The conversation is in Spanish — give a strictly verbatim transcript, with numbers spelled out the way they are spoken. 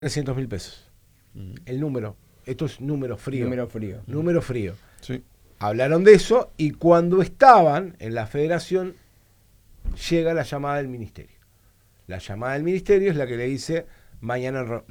trescientos mil pesos. Mm. El número. Esto es número frío. Número frío. Número frío. Sí. Hablaron de eso y cuando estaban en la federación llega la llamada del ministerio. La llamada del ministerio es la que le dice mañana